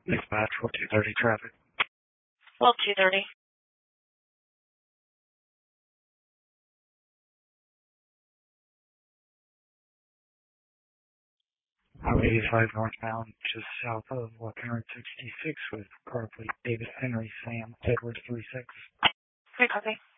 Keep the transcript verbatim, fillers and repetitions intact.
Dispatch, what two thirty traffic? Well, two thirty. Highway eighty-five northbound, just south of one sixty-six with car plate David Henry Sam Edwards three six. Okay, copy.